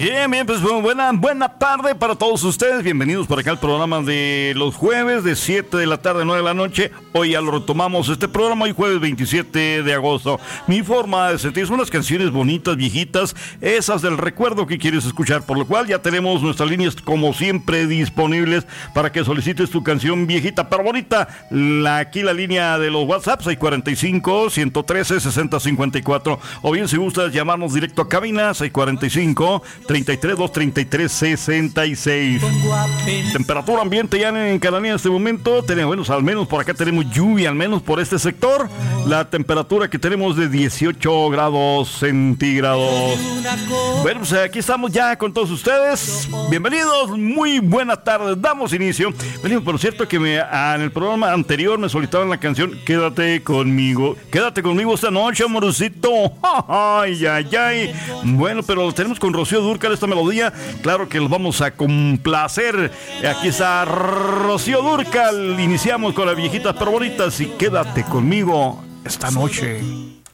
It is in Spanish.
Bien, bien, pues buena tarde para todos ustedes. Bienvenidos por acá al programa de los jueves de 7 de la tarde a 9 de la noche. Hoy ya lo retomamos este programa, hoy jueves 27 de agosto. Mi forma de sentir son unas canciones bonitas, viejitas, esas del recuerdo que quieres escuchar, por lo cual ya tenemos nuestras líneas como siempre disponibles para que solicites tu canción viejita pero bonita. Aquí la línea de los WhatsApps hay 45-113-6054, o bien si gustas llamarnos directo a cabina, 645-33-233-66. Temperatura ambiente ya en Cananea en este momento, tenemos, al menos por acá tenemos lluvia, al menos por este sector. La temperatura que tenemos de 18 grados centígrados. Bueno, pues aquí estamos ya con todos ustedes. Bienvenidos, muy buena tarde. Damos inicio. Bueno, por cierto que en el programa anterior me solicitaban la canción Quédate conmigo. Quédate conmigo esta noche, amorcito. Ay, ay, ay. Bueno, pero lo tenemos con Rocío Dúrcal esta melodía. Claro que los vamos a complacer. Aquí está Rocío Dúrcal. Iniciamos con las viejitas pero bonitas y Quédate conmigo esta noche.